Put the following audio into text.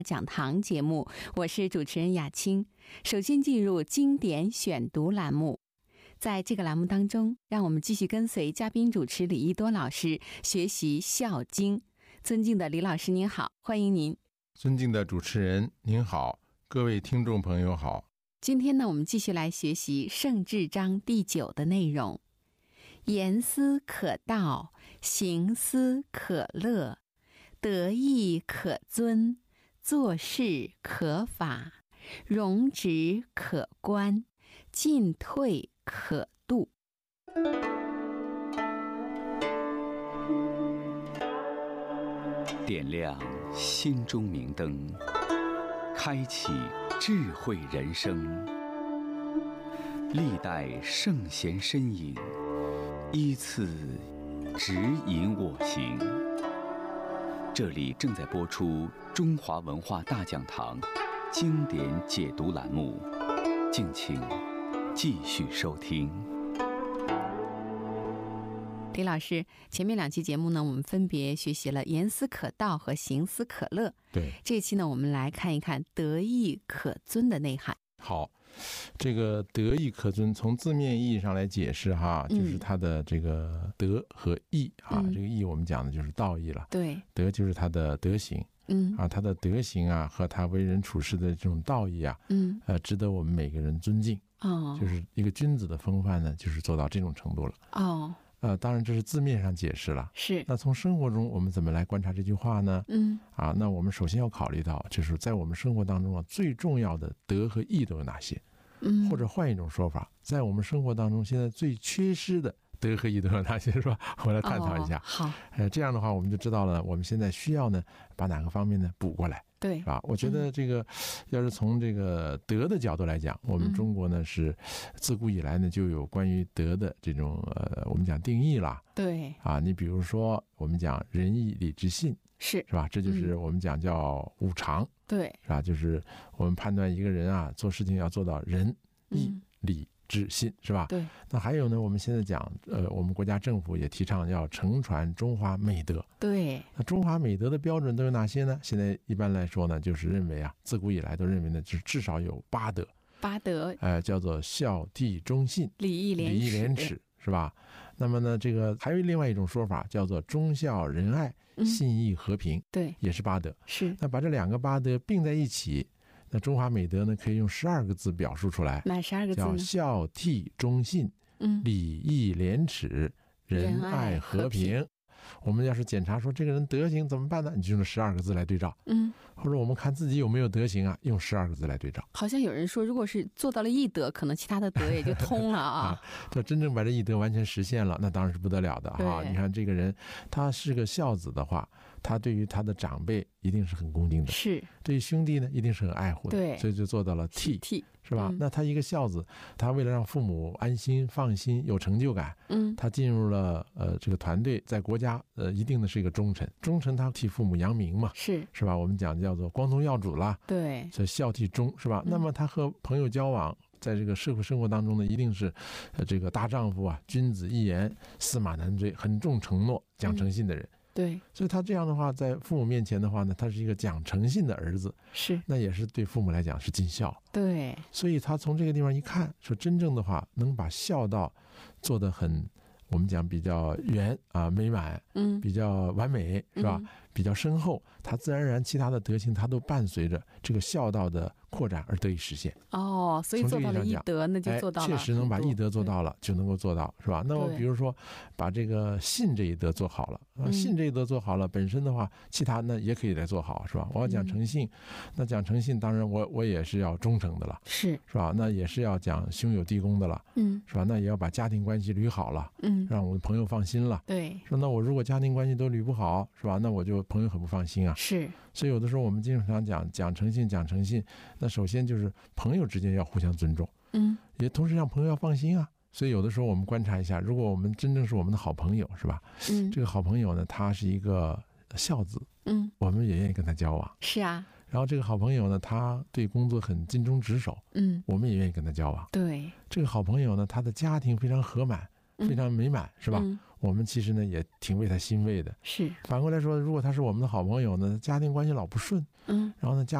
讲堂节目，我是主持人雅青。首先进入经典选读栏目，在这个栏目当中，让我们继续跟随嘉宾主持李一多老师学习《孝经》。尊敬的李老师您好，欢迎您。 尊敬的主持人您好，各位听众朋友好。 今天呢，我们继续来学习圣智章第9的内容。言思可道，行思可乐，得意可尊，做事可法，容止可观，进退可度。 点亮心中明灯，开启智慧人生。历代圣贤身影，依次指引我行。这里正在播出中华文化大讲堂经典解读栏目，敬请继续收听。 李老师，前面2期节目呢，我们分别学习了言思可道和行思可乐。 对， 这一期呢，我们来看一看得意可尊的内涵。 好，这个得意可尊，从字面意义上来解释哈，就是它的这个德和义哈，这个义我们讲的就是道义了。 对， 德就是他的德行。他的德行啊，和他为人处事的这种道义啊，值得我们每个人尊敬。就是一个君子的风范呢，就是做到这种程度了。当然这是字面上解释了。是。那从生活中我们怎么来观察这句话呢？那我们首先要考虑到，就是在我们生活当中啊，最重要的德和义都有哪些？或者换一种说法，在我们生活当中现在最缺失的德和义都有哪些，是吧？我来探讨一下。 好。 这样的话我们就知道了，我们现在需要呢把哪个方面呢补过来。对，是吧？我觉得这个要是从这个德的角度来讲，我们中国呢是自古以来呢就有关于德的这种我们讲定义啦。对。你比如说我们讲仁义礼智信，是吧？这就是我们讲叫五常。对，是吧？就是我们判断一个人啊做事情要做到仁义礼智信，是吧？对。那还有呢，我们现在讲我们国家政府也提倡要承传中华美德。对。那中华美德的标准都有哪些呢？现在一般来说呢，就是认为啊，自古以来都认为呢，就是至少有8德。8德。叫做孝悌忠信，礼义廉耻，是吧？那么呢，这个还有另外一种说法，叫做忠孝仁爱信义和平。对，也是8德。是。那把这2个8德并在一起，那中华美德呢，可以用12个字表述出来。哪12个字呢？叫孝悌忠信，礼义廉耻，仁爱和平。我们要是检查说这个人德行怎么办呢？你就用12个字来对照。或者我们看自己有没有德行啊，用12个字来对照。好像有人说，如果是做到了义德，可能其他的德也就通了啊。就真正把这义德完全实现了，那当然是不得了的啊。你看这个人，他是个孝子的话，他对于他的长辈一定是很恭敬的，是对于兄弟呢一定是很爱护的。对，所以就做到了悌，是吧？那他一个孝子，他为了让父母安心放心有成就感，他进入了这个团队，在国家一定的是一个忠臣，他替父母扬名嘛，是吧？我们讲叫做光宗耀祖啦。对，所以孝悌忠，是吧？那么他和朋友交往，在这个社会生活当中呢，一定是这个大丈夫啊，君子一言，驷马难追，很重承诺，讲诚信的人。对，所以他这样的话，在父母面前的话呢，他是一个讲诚信的儿子，是，那也是对父母来讲是尽孝。对，所以他从这个地方一看，说真正的话，能把孝道做得很，我们讲比较圆啊美满，比较完美，是吧？比较深厚，他自然而然其他的德行，他都伴随着这个孝道的扩展而得以实现。所以做到了义德，那就做到了。确实能把义德做到了，就能够做到，是吧？那么比如说把这个信这一德做好了，信这一德做好了，本身的话，其他呢也可以来做好，是吧？我要讲诚信，那讲诚信，当然我也是要忠诚的了，是吧？那也是要讲兄友弟恭的了，是吧？那也要把家庭关系捋好了，让我的朋友放心了。对，说那我如果家庭关系都捋不好，是吧？那我就朋友很不放心啊。是，所以有的时候我们经常讲诚信，那首先就是朋友之间要互相尊重，也同时让朋友要放心啊。所以有的时候我们观察一下，如果我们真正是我们的好朋友，是吧？这个好朋友呢，他是一个孝子，我们也愿意跟他交往。是啊。然后这个好朋友呢，他对工作很尽忠职守，我们也愿意跟他交往。对，这个好朋友呢，他的家庭非常和满，非常美满，是吧？ 我们其实呢也挺为他欣慰的。 是。 反过来说，如果他是我们的好朋友呢，家庭关系老不顺，然后呢家